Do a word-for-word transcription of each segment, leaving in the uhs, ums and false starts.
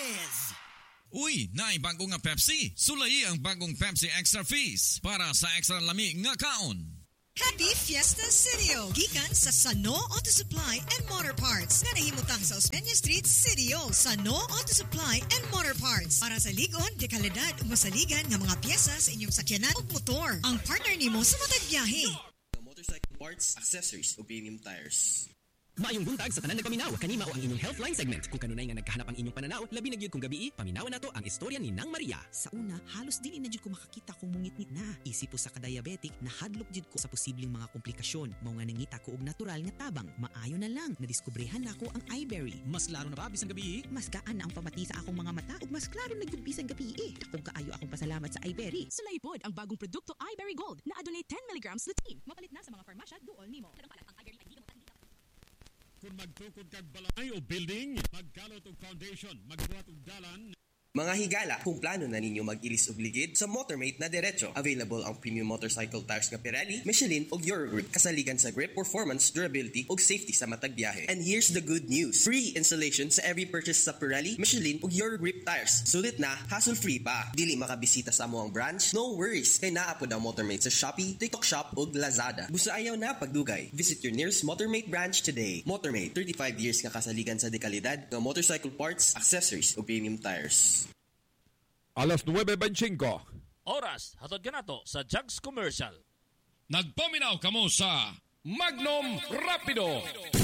Fizz! Uy, naay bago nga Pepsi. Sulay ang bagong Pepsi Extra Fizz para sa extra lami nga kaon. Happy Fiesta Citio! Gikan sa Sano Auto Supply and Motor Parts. Na nahimutang sa Osmeña Street, Citio. Sano Auto Supply and Motor Parts. Para sa ligon, dekalidad, masaligan ng mga pyesa sa inyong sakyanan o motor. Ang partner nimo sa matag biyahe. Motorcycle parts, accessories, o premium tires. Maayong buntag sa tanan nagpaminaw, kanima o ang inyong Healthline segment. Kung kanunay nga nagkahanap ang inyong pananaw, labi na gyud kung gabi, paminawan nato ang istorya ni Nang Maria. Sa una, halos dili na jud ko makakita kung mungit-ngit na. Isip po sa ka-diabetic, nahadlok jud ko sa posibleng mga komplikasyon. Mao nga nangita ko og natural nga tabang. Maayo na lang, nadiskubrehan nako ang iBerry. Mas klaro na ba bisan gabi? Mas gaan na ang pamati sa akong mga mata ug mas klaro na jud bisan gabi. Dakong kaayo akong pasalamat sa iBerry. Sulaipod ang bagong produkto iBerry Gold na adunay ten milligrams lutein. Mapalit na sa mga farmasya duol nimo. Kadang palat ang iBerry ay di mo tagdita. Kung magtukod kag balay o building, magkalot og foundation, magbuhat og dalan. Mga higala, kung plano na ninyo mag-ilis og ligid, sa Motormate na diretso. Available ang premium motorcycle tires nga Pirelli, Michelin ug Eurogrip. Kasaligan sa grip, performance, durability ug safety sa matag biyahe. And here's the good news. Free installation sa every purchase sa Pirelli, Michelin ug Eurogrip tires. Sulit na, hassle-free pa. Dili makabisita sa amuang branch? No worries. Kay naa pod ang Motormate sa Shopee, TikTok Shop ug Lazada. Busa ayaw na pagdugay. Visit your nearest Motormate branch today. Motormate, thirty-five years nga kasaligan sa dekalidad ng motorcycle parts, accessories ug premium tires. Alas nuwebe bentengko. Oras, hatod ka na to sa Jugs Commercial. Nagpaminaw kamo sa Magnum Rapido.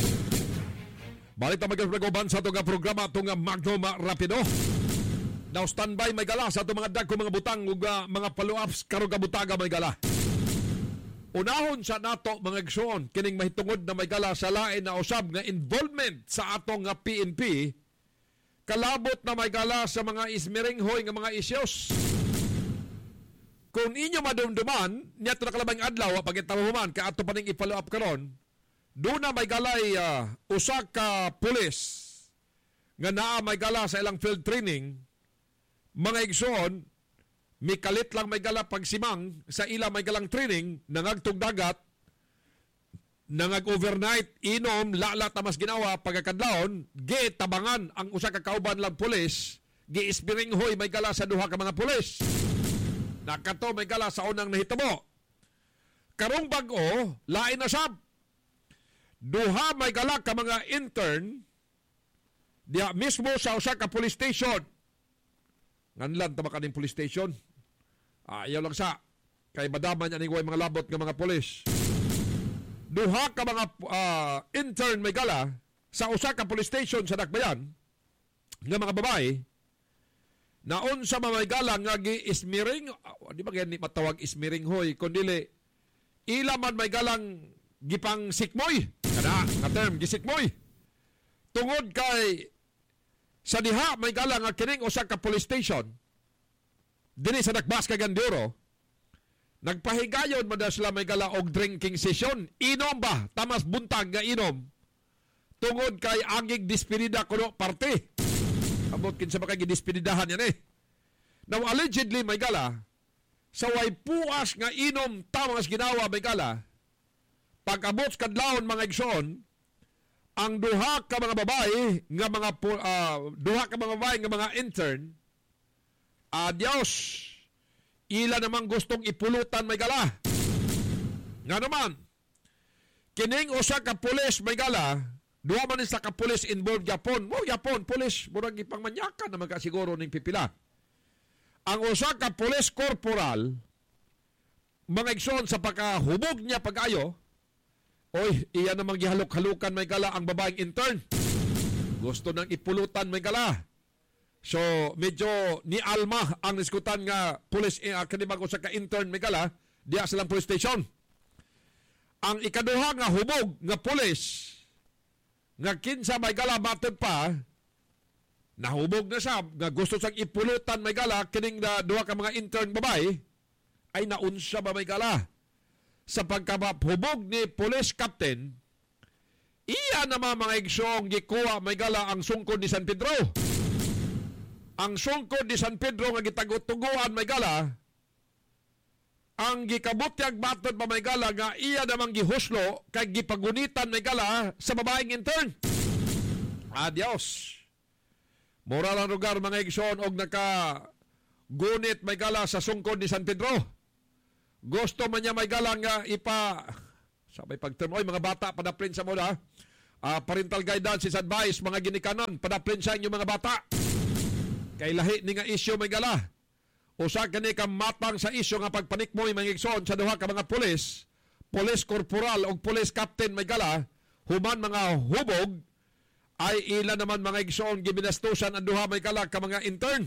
Balik na mag-regoban sa itong programa itong Magnum Rapido. Now standby may gala sa itong mga dagko mga butang ug uh, mga follow-ups karong kabutaga may gala. Unahon sa nato mga igsoon kining mahitungod na may gala sa lain na usab nga involvement sa atong nga P N P. Kalabot na may gala sa mga ismiringhoy nga mga isyos. Kung inyo madumduman, niya ito nakalabang adlaw, pagkitamuhuman, ka ato pa ning i-follow up karon, doon na may galay uh, usa ka pulis nga naa may gala sa ilang field training, mga igsoon, mikalit lang may gala pagsimang sa ila may galang training, nangagtog dagat, nangag-overnight, inom, lalat na mas ginawa, pagkakadlaon, gi-tabangan ang usa ka kauban lang pulis, gi-ispiringhoy may gala sa duha ka mga pulis. Nakato may gala sa unang nahitabo. Karong bag-o, lain na sab. Duha may gala ka mga intern, diya mismo sa usa ka police station. Nganlan tama kaning police station? Ayaw lang sa, kay madaman aning way mga labot nga mga pulis. Duha ka mga uh, intern may gala sa usa ka police station sa Dakbayan nga mga babae na unsa may gala nga gi-ismiring, uh, di ba gani matawag ismiring hoy, kundili ila man may galang gipang sikmoy kada nga term gisikmoy tungod kay sa diha may gala nga kining usa ka police station dinhi sa Dakbas kay Ganduro. Nagpahigayon man sila may gala og drinking session. Inom ba? Tamas buntag nga inom. Tungod kay agig dispedida kuno parte. Abot kin sa makay gidispedidahan yan eh. Now allegedly may gala sa way puas nga inom tamas ginawa may gala. Pag-abot kadlawon mga igsoon, ang duha ka mga babae nga mga uh, duha ka mga babae nga mga intern, adios. Ila namang gustong ipulutan may gala. Nga naman, kining usa ka pulis may gala, duha man sa ka pulis involved Japon. Mo Japon, pulis, murag ipangmanyakan naman ka siguro ning pipila. Ang usa ka pulis corporal, mga igsoon sa pagkahubog niya pag-ayo, oy, iya namang gihalok-halukan may gala ang babaeng intern. Gusto nang ipulutan may gala. So, medyo ni Alma ang niskutan nga police, uh, kanibag sa ka-intern may gala, diya silang police station. Ang ikaduha nga hubog nga police, nga kinsa may gala matod pa, nahubog na siya, nga gusto siyang ipulutan may gala, kining na duha ka mga intern babae, ay naunsa ba may gala. Sa pagkabahubog ni police captain, iya naman mga igsoong gikuha may gala ang sungkod ni San Pedro. Ang sungkod ni San Pedro nga gitagutuguan may gala, ang gikabutyag batod pa may gala nga iya namang gihuslo kay gipagunitan may gala sa babaeng intern. Adios. Mura lang lugar mga igsoon og naka gunit may gala sa sungkod ni San Pedro. Gusto man niya may gala nga ipa sabay pagterm oy mga bata padaplin sa mo na. Uh, parental guidance is advice mga ginikanan padaplin sa inyo mga bata. Kay lahi ni nga isyu may gala. Usa kani ka matang sa isyu nga pagpanikmoy mga igsoon sa duha ka mga pulis, pulis corporal o pulis captain may gala, human mga hubog ay ila naman mga igsoon gibinastusan ang duha may gala ka mga intern.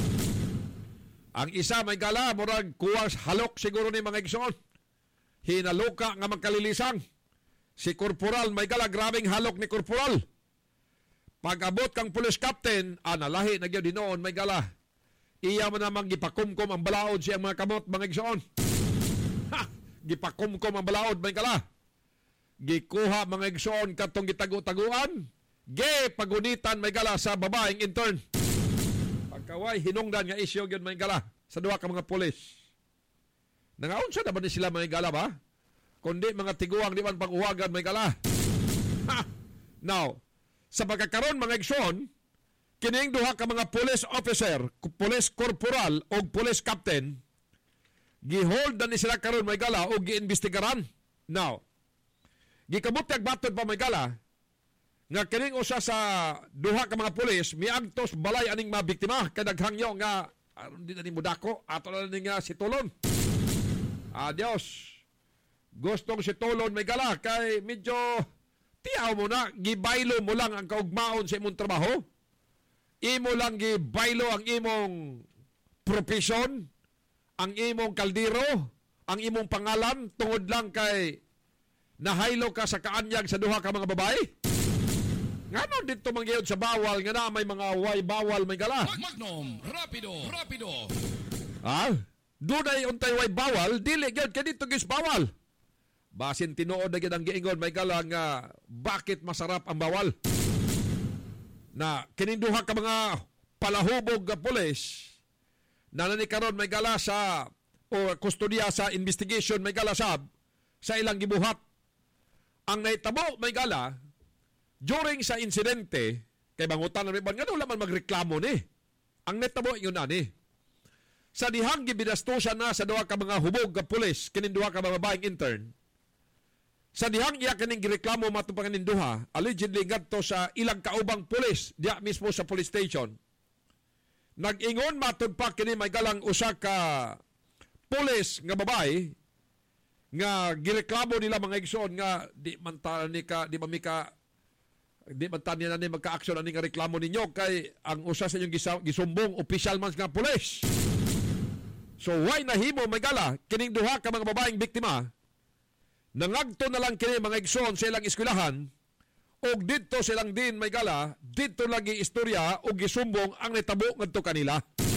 Ang isa may gala murag kuwas halok siguro ni mga igsoon. Hinaluka nga magkalilisang. Si corporal may gala grabing halok ni corporal. Pag-abot kang police captain, analahi na gyud dinoon may gala. Iya man namang gipakumkom ang balaod siyang mga kamot mga igsoon. Ha! Gipakumkom ang balaod may gala. Gikuha mga igsoon katong gitago-taguan. Ge pagunitan may gala sa babaeng intern. Pagkaway hinungdan nga isyu gyud may gala sa duha ka mga pulis. Nangaunsa na ba ni sila may gala ba? Kundi mga tiguang di man pag-uwagan may gala. Ha! Now, sa pagkakaroon mga igsoon, kining duha ka mga police officer, police corporal o police captain, gihold na ni sila karon may gala o giimbestigaran. Now, gikabutyag batod pa may gala, nga kining usa sa duha ka mga police, miagtos balay aning mga biktima, kadaghangyo nga, aron din na ni mudako, ato na ni nga si Tulon. Adios. Gustong si Tulon may gala, kay medyo tiyaw mo na, gibaylo mo lang ang kaugmaon sa imong trabaho. Imo lang gibaylo ang imong profesyon, ang imong kaldero, ang imong pangalan, tungod lang kay nahaylo ka sa kaanyag sa duha ka mga babae. Ngano dito manggayod sa bawal, nga na may mga way bawal may gala. Magnum, rapido, rapido. Ah, dunay untay way bawal, dili gyud kay dito gis bawal. Basin tinuod na gyud ang giingon may gala nga bakit masarap ang bawal. Na kininduha ka mga palahubog nga pulis na nanikaron may gala sa o kustodiya sa investigation may gala sab sa ilang gibuhat. Ang naitabo may gala during sa insidente kay bangutan na riban nga wala man magreklamo ni. Ang naitabo yun na ni. Sa dihang gibinastusan na sa duha ka mga hubog nga pulis kininduha ka mga babaeng intern. Sa dihang iya kaning gireklamo matupang kaninduha, allegedly ngadto sa ilang kaubang pulis diya mismo sa police station. Nag-ingon matud pa kini may galang usa ka pulis nga babae nga gireklamo nila mga igsoon nga di man ta ni ka di man mi ka di man ta niya ni magka-aksyon ani nga reklamo ninyo kay ang usa sa inyong gisumbong opisyal man nga pulis. So why nahimo may gala kining duha ka mga babaeng biktima? Nangagto na lang kini mga igsoon sa ilang eskwelahan og dito silang din may gala, dito lagi istorya og gisumbong ang nitabo ngadto kanila.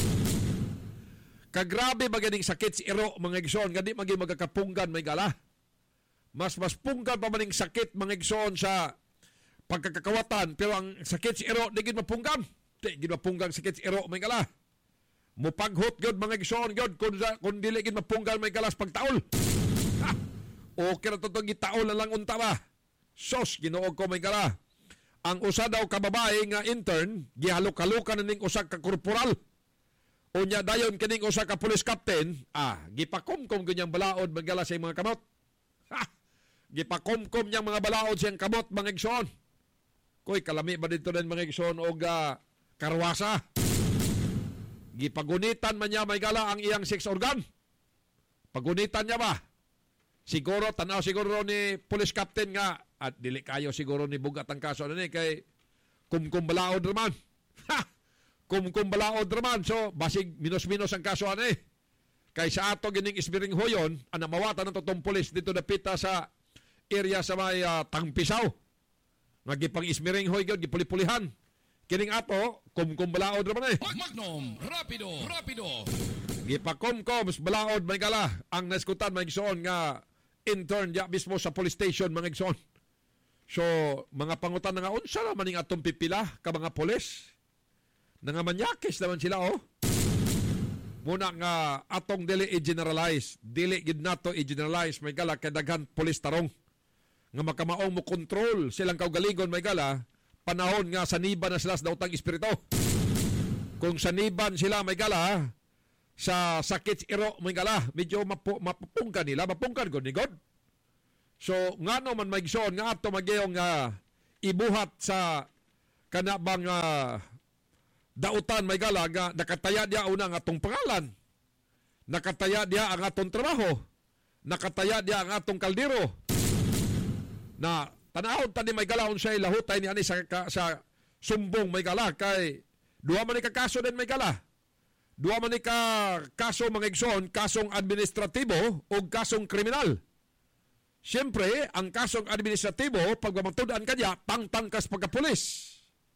Kagrabe maganing sakit si iro mga igsoon nga di magi magakapunggan may gala. Mas mas punggan pa maning sakit mga igsoon sa pagkakawatan pero ang sakit si iro di gid mapunggan. Di gid mapunggan sakit si iro may gala. Mupaghot gyud mga igsoon gyud kun kun dili gid mapunggan may galas pagtaol. O kira totoo gitaol na lang unta ba? Sos, ginuog ko may gala. Ang usa daw kababae nga intern, gihalok-halukan na ning usa ka korporal. O nya dayon kining usa ka police captain, ah, gipakumkom ganyang balaod magala sa mga kamot. Ha! Gipakumkom niyang mga balaod siyang kamot mga igsoon. Koy, kalami ba dito din mga igsoon o uh, karwasa? Gipagunitan man niya may gala ang iyang sex organ. Pagunitan niya ba? Siguro, tanaw siguro ni police captain nga, at dili kayo siguro ni bugat ang kaso na ni, kay kumkum balaod naman. Ha! Kumkum balaod naman. So, basig minus-minus ang kaso na eh. Kay sa ato gining isbiring hoyon, ang namawatan ng totong police dito napita sa area sa may uh, Tangpisaw. Nagipang isbiring hoy yun, gipuli-pulihan. Kining ato, kumkum balaod naman eh. Magnum, rapido, rapido. Gipakumkom, balaod, may gala. Ang naskutan, may gsoon nga intern ya mismo sa police station mga igsoon. So, mga pangutan na nga, unsa naman yung atong pipila ka mga polis? Nangamanyakis naman sila, oh. Muna nga, atong dili i-generalize. Dili gid nato i-generalize, may gala, kay daghan polis tarong. Nga makamaong mo control silang kaugaligon, may gala, panahon nga saniba na sila sa dautang espiritu. kung saniban sila may gala sa sakit iro may gala, medyo mapu, mapupungkan nila, mapungkan ko ni God. So, nga no man maigsoon nga ato magyong uh, ibuhat sa kanabang uh, dautan may gala nga nakataya dia una ang atong pangalan. Nakataya dia ang atong trabaho. Nakataya dia ang atong kaldero. Na tanahon tani may gala unsay lahutay ni ani sa sa sumbong may gala kay duha man ni ka kaso din may gala. Duha man ni ka kaso mga igsoon, kasong administratibo o kasong kriminal. Siyempre, ang kasong administratibo, pag mamangtudan ka niya, pangtangkas pagkapulis.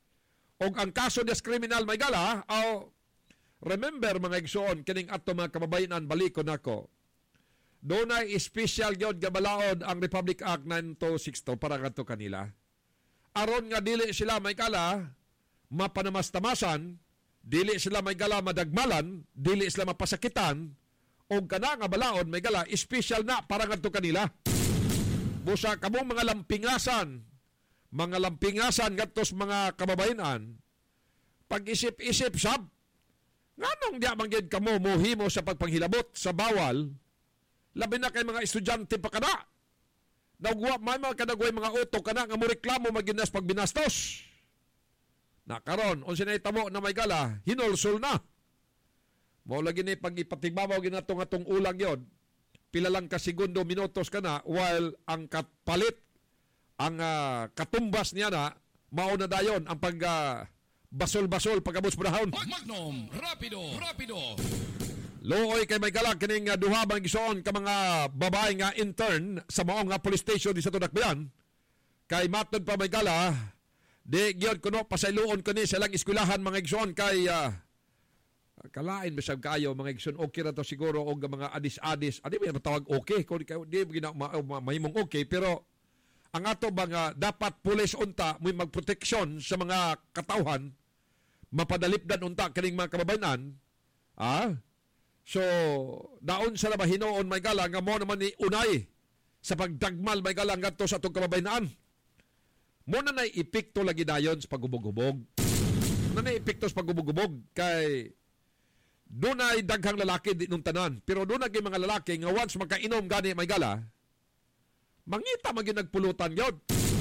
O ang kaso niya kriminal may gala, oh, remember mga igsoon, kining ato mga kababayanan, balikon ako. Doon ay special yun gabalaon ang Republic Act nine two six two para ganito kanila. Aron nga dili sila may gala, mapanamastamasan, dili sila may gala madagmalan, dili sila mapasakitan, o kana nga balaon may gala, special na para ganito kanila. Busa kamong mga lampingasan, mga lampingasan gatos mga kababayanan, pag-isip-isip sab, nganong di manggid kamo mohimo sa pagpanghilabot sa bawal, labi na kay mga estudyante pa kana. Nagwa may mga kadagway mga utok kana nga mo reklamo maginas pag binastos. Na karon unsa nay tamo na may gala, hinulsol na. Mao lagi ni pag ipatibabaw ginatong atong ulag yon. Pila lang ka segundo minutos kana while ang kapalit ang uh, katumbas niya na mao na dayon ang pag uh, basol-basol pagabot sa brahon. Magnum, rapido, rapido. Looy kay may galag kining uh, duha bang gisoon ka mga babae nga intern sa maong nga police station di sa Tudakbayan. Kay matod pa may gala, di gyud kuno pasayloon kani sa lang eskwelahan mga igsoon kay uh, kalain bisag kayo mga igsoon okay ra to siguro og mga adis-adis. Adi may matawag okay kung di gina mahimong okay pero ang ato bang uh, dapat pulis unta may magproteksyon sa mga katawhan mapadalipdan unta kining mga kababayan. Ah? So, daon sa na hinoon may gala nga mo naman ni unay sa pagdagmal may gala ngadto sa atong kababayan. Mo na nay epekto lagi dayon sa pagubog-ubog. Na nay epekto sa pagubog-ubog kay dunay daghang lalaki di nung tanan. Pero dunay mga lalaki nga once magkainom gani may gala, mangita maging nagpulutan yun.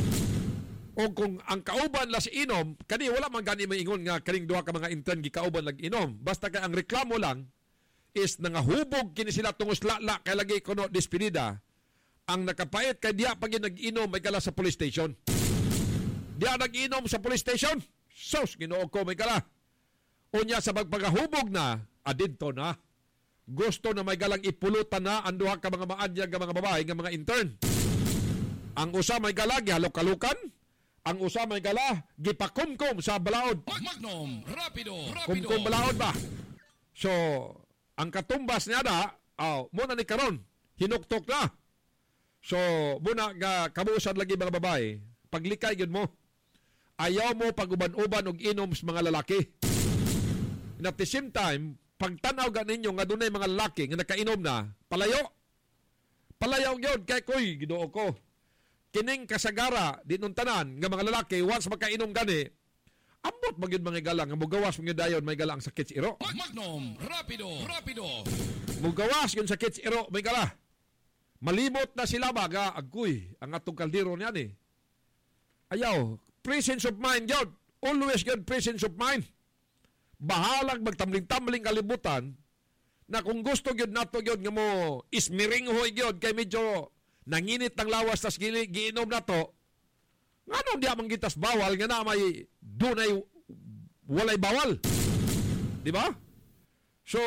O kung ang kauban las inom, kani wala man gani maingon nga kaning duha ka mga intern gikauban lag inom. Basta kay ang reklamo lang is nangahubog kini sila tungos lala kay lagi kuno despedida. Ang nakapait kay diya pag nag-inom may gala sa police station. Diya nag-inom sa police station. Sos, Ginoo ko may gala. Unya sa pagpagahubog na, adidto na. Gusto na may galang ipulutan na ang duha ka mga maanyag nga mga babae nga mga intern. Ang usa may gala gihalok-halukan, ang usa may gala gipakumkum sa balaod. Magnum, rapido, rapido. Kumkum balaod ba? So, ang katumbas niya na, oh, muna ni karon, hinuktok na. So, muna nga kabuusan lagi mga babae, paglikay yun mo, ayaw mo pag-uban-uban og inom sa mga lalaki. And at the same time, pagtanaw ga ninyo nga dunay mga lalaki nga nakainom na, palayo. Palayo yun, kay koy, Ginoo ko. Kining kasagara, di nung tanan, nga mga lalaki, once makainom gani, ambot magyud mga gala nga mugawas mga dayon may gala ang sakit sa iro. Magnum, rapido, rapido. Mugawas yung sakit sa iro may gala. Malimot na sila baga agkuy ang atong kaldero niyan eh. Ayaw, presence of mind yun. Always good presence of mind. Bahalag magtamling-tamling kalibutan na kung gusto yun nato yun nga mo ismiringhoy yun kay medyo nanginit ng lawas tas giinom na to. Nga nung di amang gitas bawal, nga na may dunay walay bawal. Di ba? So,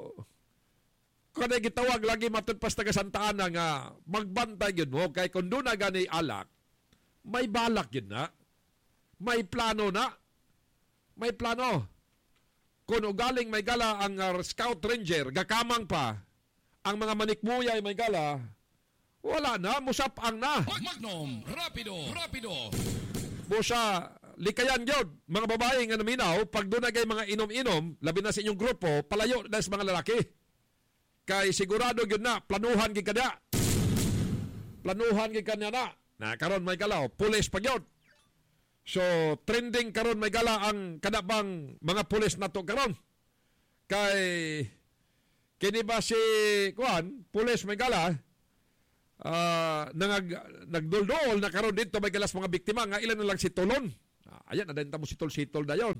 kada gitawag lagi matod pas taga Santa Ana nga magbantay yun mo, kay kung doon na gani alak, may balak yun na. May plano na. May plano. Kung ugaling may gala ang uh, Scout Ranger, gakamang pa, ang mga manikmuyay may gala, wala na, musapang na. Magnum, rapido, rapido. Busa, likayan yun, mga babae nga naminaw, pag doon na kayo mga inom-inom, labi na sa inyong grupo, palayo na sa mga lalaki. Kay sigurado yun na, planuhan gid kada. Planuhan gid kanya na. Na karon may galaw, pulis pag yun. So, trending karon may gala ang kanabang mga pulis na to karon. Kay, kini ba si, kuan, pulis may gala, uh, nag, nagduldol na karon dito may galas mga biktima, nga ilan na lang si Tolon. Ah, ayan, nadayin mo si Tol-Sitol na yun.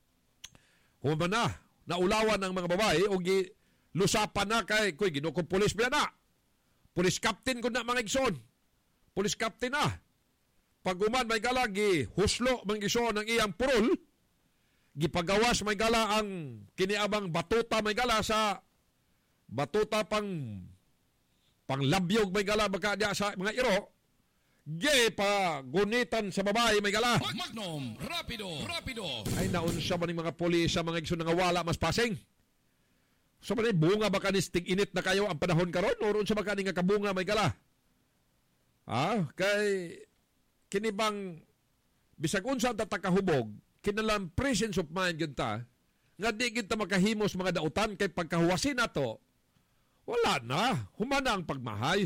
Human na, naulawan ng mga babae, o gi, lusapan na kay, kuy, ginukong pulis biya na. Pulis captain ko na mga igsoon. Pulis captain na. Paguman may gala, gi huslo mga igsoon ng iyang purol, gipagawas may gala ang kiniabang batuta may gala sa batuta pang panglabyog may gala baka diya sa mga iro, gi pa gunitan sa babae may gala. Magnum, rapido, rapido. Ay naunsa man ng mga pulis sa mga igsoon nga wala mas passing. So man bunga baka ni stig init na kayo ang panahon karon o unsa baka ni nga kabunga may gala. Ah, kay kinibang bisag unsa ta takahubog kinalang presence of mind gyud ta nga di gyud ta makahimos mga dautan kay pagkahuwasin nato wala na humana ang pagmahay.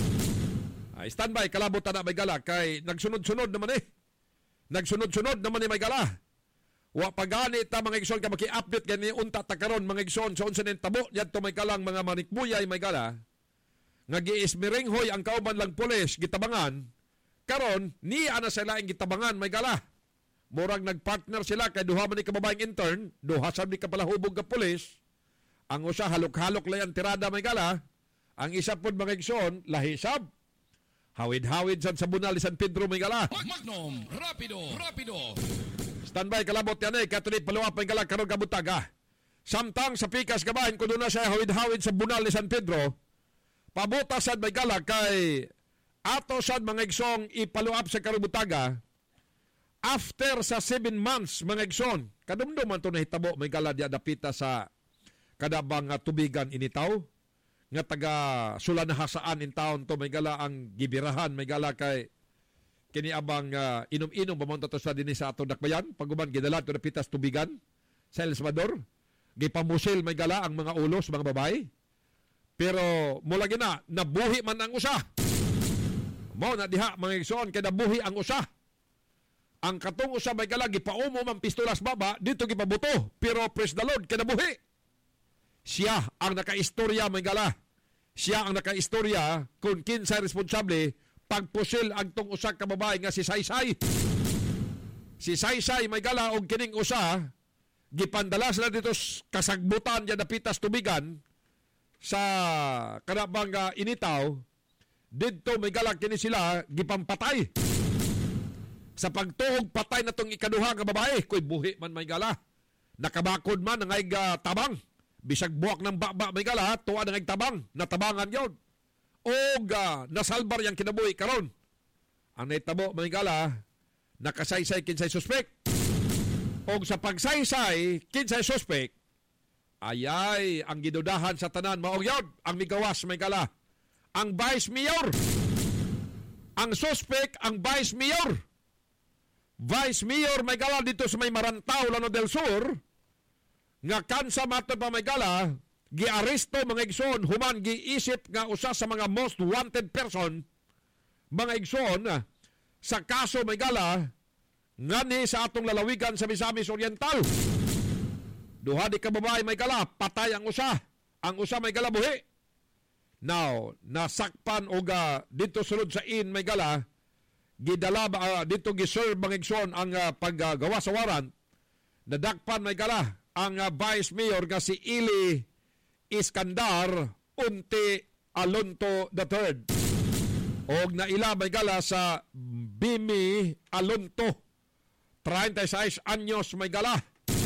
Ay standby kalabot ta na may gala kay nagsunod-sunod naman eh. Nagsunod-sunod naman ni may gala. Wa pagani ta mga igsoon ka maki-update gani unta ta karon mga igsoon sa unsa ning tabo yadto may galang mga manikbuyay may gala nga giismiringhoy ang kauban lang pulis gitabangan. Karon, ni ana sila ang gitabangan may gala. Murag nagpartner sila kay duha man ni kababaeng intern, duha sab ni kapalahubog ka pulis. Ang usa halok-halok lay ang tirada may gala. Ang isa pod mga igsoon lahi sab. Hawid-hawid sad sa bunal San Pedro may gala. Magnum, rapido, rapido. Standby kalabot yan eh, katuloy paluap may gala karon kabutaga. Samtang sa pikas kabahin kuno na siya hawid-hawid sa bunal ni San Pedro. Pabuta sad may gala kay ato sad mga igsoon ipaluap sa karubutaga after sa seven months mga igsoon kadumduman to nahitabo may gala di adapita sa kadabang uh, tubigan initaw nga taga Sulanahasaan in town to may gala ang gibirahan may gala kay kini abang uh, inom-inom pamunta to sa dinhi sa ato dakbayan paguban gidala to dapitas tubigan sa El Salvador gipamusil may gala ang mga ulos mga babae pero mula gina nabuhi man ang usa. Mo na diha mga igsoon kay nabuhi ang usa. Ang katong usa may gala gipaumo man pistolas baba dito gipabuto pero praise the Lord kay nabuhi. Siya ang nakaistorya may gala. Siya ang nakaistorya kung kinsa responsable pagpusil ang tong usa ka babae nga si Saysay. Si Saysay may gala og kining usa gipandala sila dito kasagbutan diya dapitas tubigan sa kanabang uh, initaw. Dito may galak kini sila gipampatay. Sa pagtuog patay na tong ikaduha nga babae, koy buhi man may gala. Nakabakod man ang ay uh, tabang. Bisag buwak ng baba may gala, tuwa ng ay tabang, natabangan yon. O uh, nasalbar yang kinabuhi karon. Ang naitabo may gala, nakasaysay kinsay suspect. O sa pagsaysay kinsay suspect, ayay ang gidudahan sa tanan maong yon, ang migawas may gala. Ang Vice Mayor. Ang suspect, ang Vice Mayor. Vice Mayor may gala dito sa may Marantaw, Lano del Sur. Nga kansa matod pa may gala, giaresto mga igsoon, human giisip nga usa sa mga most wanted person, mga igsoon, sa kaso may gala, ngani sa atong lalawigan sa Misamis Oriental. Duha di ka babae may gala, patay ang usa. Ang usa may gala buhi. Now, nasakpan o ga, dito sulod sa in may gala, gidala uh, dito giserve mga igsoon ang uh, paggawa uh, sa warrant, nadakpan may gala ang uh, Vice Mayor nga si Ili Iskandar Unti Alonto the third. Og naila may gala sa Bimi Alonto, thirty-six anyos may gala.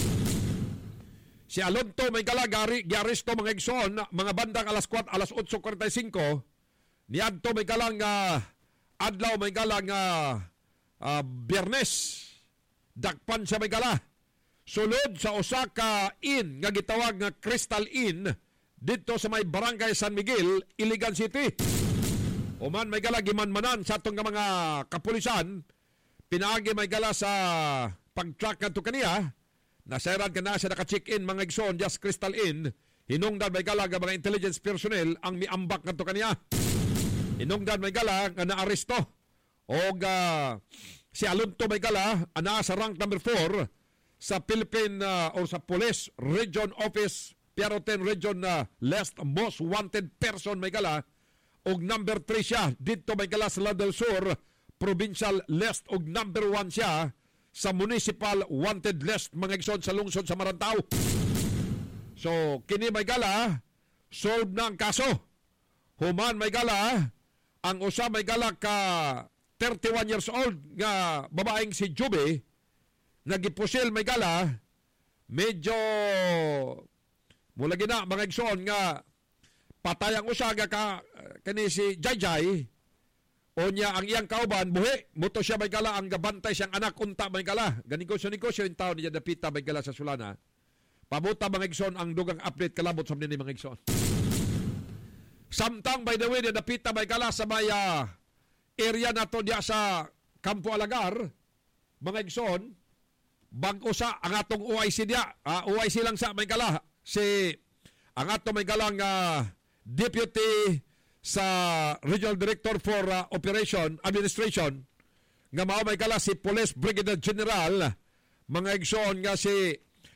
Si Alonto may gala gari giaresto mga igsoon mga bandang alas four alas eight forty-five niadto may galang uh, adlaw may galang uh, uh, Biyernes dakpan siya may gala sulod sa Osaka Inn nga gitawag nga Crystal Inn dito sa may Barangay San Miguel, Iligan City. Uman may gala gimanmanan sa atong mga kapulisan pinaagi may gala sa pag-track kadto kaniya. Naseran ka na siya naka-check-in mga igsoon just Crystal Inn. Hinungdan may gala nga mga intelligence personnel ang miambak nga to kaniya. Hinungdan may gala nga naaresto. O uh, si Alonto Maygala ana sa rank number four sa Philippine uh, or sa Police Region Office Piaroten Region na uh, Last Most Wanted Person Maygala og number three siya dito Maygala sa Lado Sur Provincial List og number one siya sa Municipal Wanted List mga igsoon sa lungsod sa Marantao. So kini Maygala solve na ang kaso. Human Maygala ang usa Maygala ka thirty-one years old nga babaeng si Juby nagipusil Maygala medyo mula gina mga igsoon nga patay ang usa nga ka kani si Jayjay o niya ang iyang kauban buhi muto siya Maygala ang gabantay siyang anak unta Maygala ganigosyo negosyo yung taon niya dapita Maygala sa Sulana pabuta mga igsoon ang dugang update kalabot sa nini mga igsoon. Samtang by the way niya dapita Maygala sa may uh, area na to diya sa Campo Alagar mga igsoon bag-o sa ang atong O I C diya uh, O I C lang sa Maygala si ang atong Maygalang uh, deputy sa Regional Director for uh, Operation Administration nga mao Maygala si Police Brigadier General mga igsoon nga si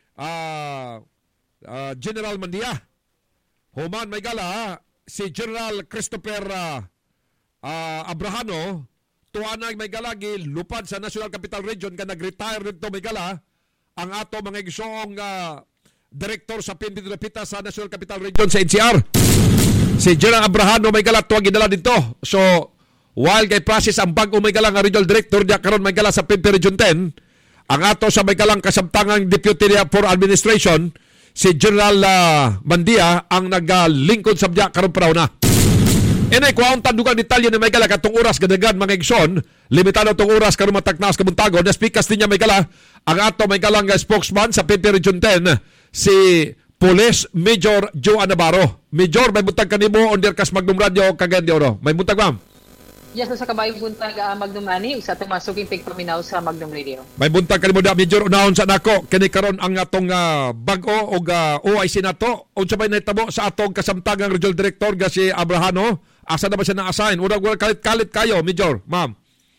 uh, uh, General Mandia human Maygala si General Christopher uh, uh, Abrahano tuanay Maygala lupad sa National Capital Region ka nag-retire dito Maygala ang ato mga igsoong uh, Director sa P N P Dapita sa National Capital Region sa N C R si General Abrahano Maygala tuwag gidala dito. So while kay process ang bag-o Maygala nga Regional Director diya karon Maygala sa P N P Region ten ang ato sa Maygalang kasamtangang Deputy for Administration si General uh, Mandia ang naglingkod sa diya karon paraw na. Inay kuhaon tandugang detalye ni Maygala katong oras gadagan mga igsoon limitado tong oras karon mataknas kabuntago na speakers niya Maygala ang ato Maygalang uh, spokesman sa P N P Region ten si Police Major Joe Navarro. Major, may buntag kanimo on der kas Magnum Radio kagandi oro. May buntag ma'am. Yes, sa kabayong buntag uh, Magnum Ani sa atong masuging pigpaminaw sa Magnum Radio. May buntag kanimo da Major unahon sa nako kini karon ang atong uh, bag-o og uh, O I C nato. Unsa bay nahitabo sa atong kasamtangang Regional Director nga si Abrahano? Asa na ba siya na-assign? Urag wala kalit-kalit kayo, Major, ma'am.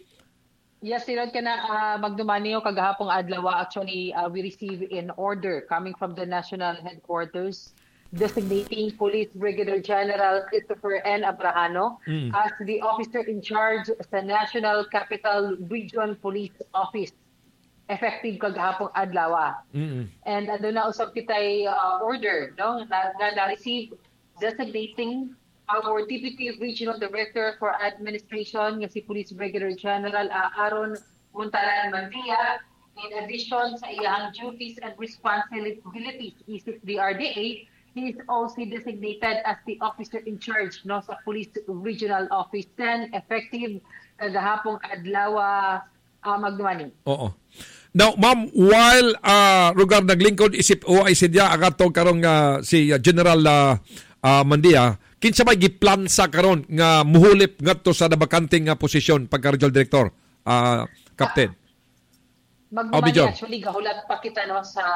Yes, sirad ka na uh, magdumanyo kagahapong adlaw. Actually, uh, we received an order coming from the National Headquarters designating Police Brigadier General Christopher N. Abrahano mm. as the officer in charge sa National Capital Region Police Office. Effective kagahapong adlaw. Mm-hmm. And ano na usab kitay uh, order no na, na, na receive designating our Deputy Regional Director for Administration nga si Police Brigadier General uh, Aaron Muntalan Mandia in addition sa iyang duties and responsibilities isip D R D A he is also designated as the officer in charge no sa Police Regional Office ten effective kagahapong adlaw uh, magdumani. Oo. Now, ma'am, while uh, lugar naglingkod isip O I C dia ang atong karong uh, si uh, General uh, uh, Mandia kinsa may giplan sa karon nga muhulip ngadto sa nabakanting nga posisyon pagka Regional Director, uh, Captain? Magmamani oh, actually gahulat pa kita no sa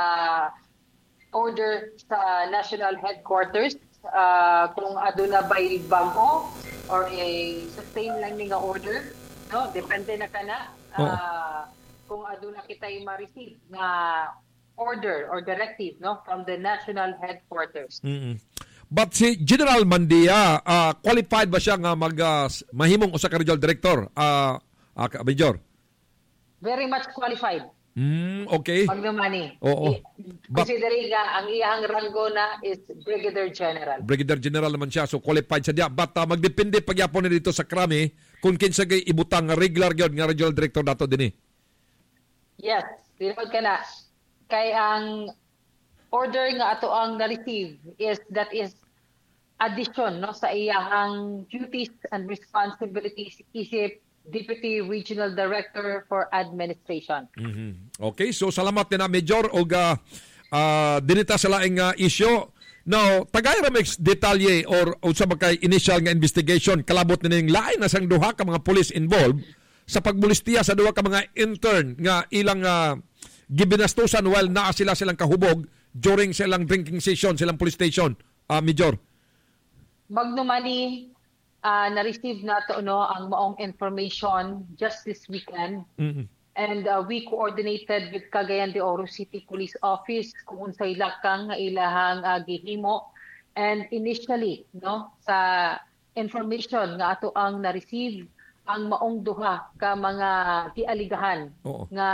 order sa National Headquarters uh, kung aduna bay bago or a sustain lang ni nga order no depende na kana uh, oh. kung aduna kitay ma-receive nga order or directive no from the National Headquarters. Mm-hmm. But si General Mandia, uh, qualified ba siya nga mag uh, mahimong usa ka Regional Director, uh, uh, Major? Very much qualified. Mm, okay. Magdumani. Oo. Considering nga ang iyang ranggo na is Brigadier General. Brigadier General naman siya, so qualified siya diya. But uh, magdepende pagyapon na dito sa krami kung kinsa gay ibutang nga regular gyud nga Regional Director dato dinhi. Yes, tinod ka na. Kay ang order nga ato ang na-receive is that is addition no sa iyahang duties and responsibilities isip Deputy Regional Director for Administration. Mm-hmm. Okay, so salamat din na Major og uh, uh, dinita sa laing uh, issue. Now, tagay ra mix detalye or unsa ba kay initial nga investigation kalabot ning lain na sang duha ka mga police involved sa pagbulistiya sa duha ka mga intern nga ilang uh, gibinastusan while naa sila silang kahubog during silang drinking session silang police station, uh, Major. Magnumani uh, na-receive na to no ang maong information just this weekend. Mm-hmm. And uh, we coordinated with Cagayan de Oro City Police Office kung unsay lakang nga ilahang uh, gihimo. And initially, no, sa information nga ato ang na-receive, ang maong duha ka mga gialigahan Oo. nga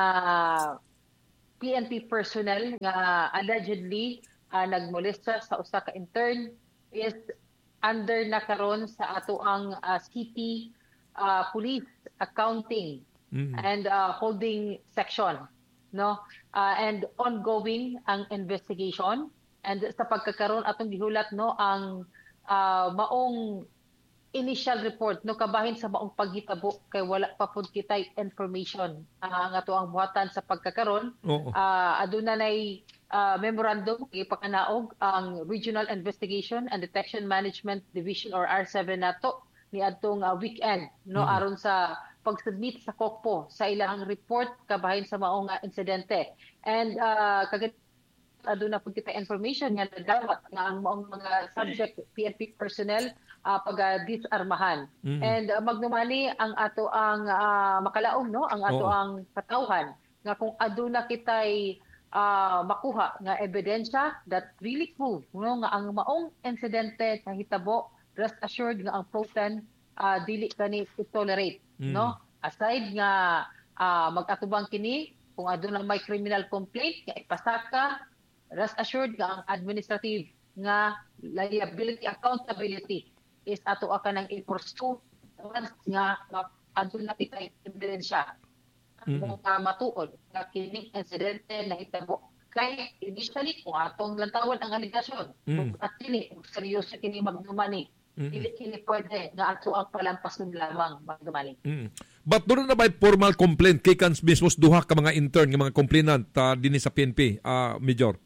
P N P personnel nga allegedly uh, nagmolesta sa usa ka intern is under na karon sa ato ang uh, city uh, police accounting mm-hmm. and uh, holding section, no, uh, and ongoing ang investigation. And sa pagkakaroon atong gihulat no ang uh, maong initial report no kabahin sa maong paghitabo kay wala pa pud kitay information uh, nga to ang buhatan sa pagkakaroon. Uh, aduna nay uh, memorandum ipakanaog ang Regional Investigation and Detection Management Division or R seven nato ni adtong uh, weekend no mm-hmm. aron sa pag-submit sa C O C P O sa ilang report kabahin sa maong uh, insidente. And uh, kagad aduna pud kita information nga nadawat nga ang maong mga subject P N P personnel uh, pag-disarmahan. Mm-hmm. And uh, magdumani ang ato ang uh, makalaom no ang ato oh. ang katawhan nga kung aduna kitay uh, makuha nga ebidensya that really prove no nga ang maong insidente sa hitabo, rest assured nga ang Proton uh, dili kani tolerate mm-hmm. no aside nga uh, mag-atubang kini kung aduna may criminal complaint nga ipasaka, rest assured nga ang administrative nga liability accountability is ato ka nang i-pursue once nga aduna kitay ebidensya mm-hmm. nga matuod nga kining insidente na hitabo. Kay initially kung atong lantawan ang aligasyon mm-hmm. at kini seryoso kini magdumani mm-hmm. dili kini pwede nga ato ang palampason lamang magdumani. Mm-hmm. But doon na ba formal complaint kay kans mismos duha ka mga intern nga mga complainant uh, dinhi sa P N P, uh, Major?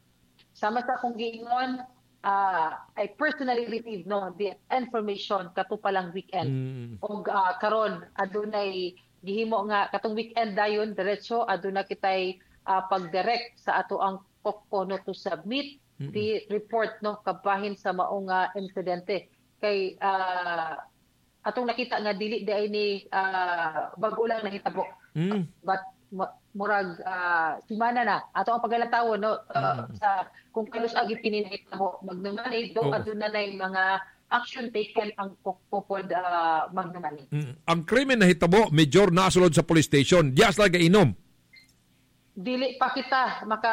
Sama sa kong giingon, uh, I personally received no the information kato palang weekend. Mm. Og uh, karon adunay gihimo nga katong weekend dayon diretso aduna kitay uh, pag-direct sa ato ang C O C P O no to submit mm-hmm. the report no kabahin sa maong uh, insidente. Kay uh, atong nakita nga dili di ay ni uh, bag-o lang nahitabo. Mm. But murag uh, simana na ato ang paglatawan no uh, mm. sa kung kalos agi pininahitabo magdumani do oh. aduna nay mga action taken ang C O C P O pod uh, magdumani. Mm. Ang krimen nahitabo Major nasulod sa police station dias lang gainom. Dili pa kita maka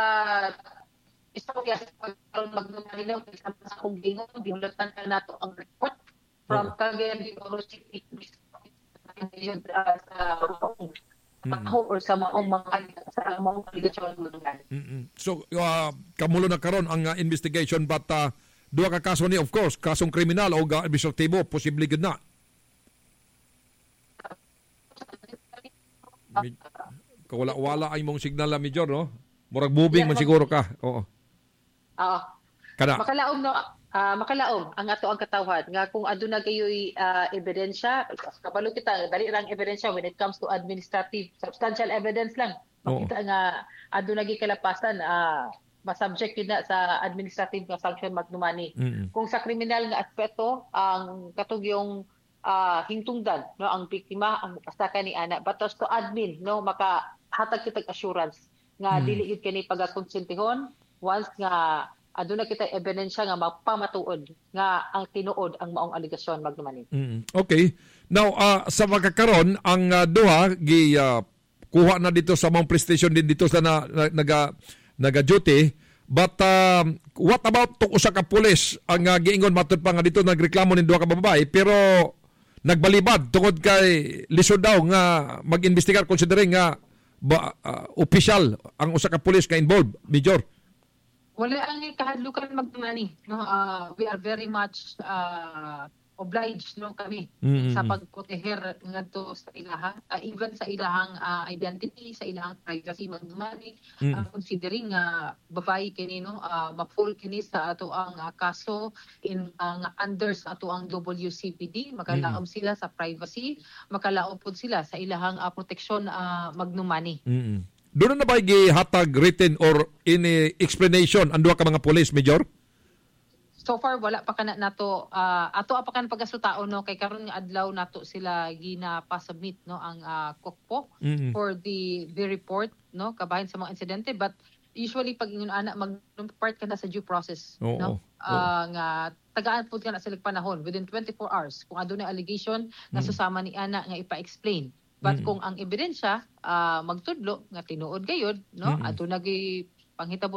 istorya sa pagkaroon magdumani no sa kung gingon gihulatan ka nato ang report from oh. Cagayan de Oro City uh, sa mm-hmm. or sa maong mga sa maong aligasyon mm-hmm. So uh, kamulo na karon ang uh, investigation but uh, duha ka kaso ni of course kasong kriminal o uh, administratibo posible gud na. Kawala-wala ay mong signal na Major no? Murag moving yeah, man siguro ka. Oo. Oo. Kada makalaom no Uh, makalaom ang ato ang katawhan nga kung aduna kayo'y uh, ebidensya kabalo kita dali lang ebidensya when it comes to administrative substantial evidence lang makita oh. nga aduna gi kalapasan uh, masubject na sa administrative nga sanction magdumani mm-hmm. kung sa kriminal nga aspeto ang katong yung uh, hingtungdan no ang biktima ang kasaka ni ana batos to admin no maka hatag kitag assurance nga mm-hmm. dili gid kini pagakonsentihon once nga aduna kita ebidensya nga mapamatuod nga ang tinuod ang maong aligasyon magdumani. Mm, okay. Now uh, sa magkakaron ang uh, duha gi uh, kuha na dito sa maong police station din dito sa na, na, naga naga duty but uh, what about tong usa ka pulis ang uh, giingon matud pa nga dito nagreklamo nin duha ka babae pero nagbalibad tungod kay lisod daw nga mag-investigar considering nga ba, uh, official ang usa ka pulis ka involved, Major. Wala ang kahadlukan magdumani no uh, we are very much uh, obliged no kami mm-hmm. sa pagproteher ngadto sa ilaha uh, even sa ilahang uh, identity sa ilahang privacy magdumani mm-hmm. uh, considering nga uh, babae kini no uh, ma-full kini sa ato ang uh, kaso in uh, under sa ato ang W C P D makalaom mm-hmm. sila sa privacy makalaom pud sila sa ilahang uh, proteksyon uh, magdumani. Mm-hmm. Doon na ba gihatag written or in explanation ang duha ka mga police, Major? so far wala pa kana nato uh, ato pa kan pagkasutaon no kay karon nga adlaw nato sila ginapa-submit no ang uh, kokpo Mhm. for the the report no kabahin sa mga insidente, but usually pag ingon ana mag part ka na sa due process Oo, no oo. uh, nga tagaan pud ka na sila panahon within twenty-four hours kung adunay allegation nga Mm. susama ni ana nga ipa-explain. But Mm. kung ang ebidensya uh, magtudlo nga tinuod gayud no Mm. adunay panghitabo